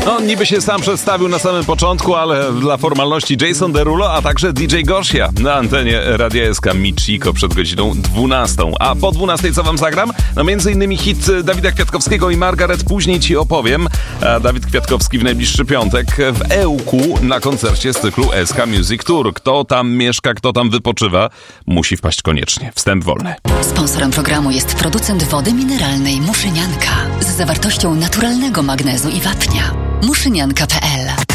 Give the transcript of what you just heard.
On niby się sam przedstawił na samym początku, ale dla formalności Jason Derulo, a także DJ Gosia na antenie Radia SK Michiko przed godziną 12. A po 12 co wam zagram? No między innymi hit Dawida Kwiatkowskiego i Margaret, później ci opowiem. A Dawid Kwiatkowski w najbliższy piątek w Ełku na koncercie z cyklu SK Music Tour. Kto tam mieszka, kto tam wypoczywa, musi wpaść koniecznie. Wstęp wolny. Sponsorem programu jest producent wody mineralnej Muszynianka z zawartością naturalnego magnezu i wapnia. Muszynianka.pl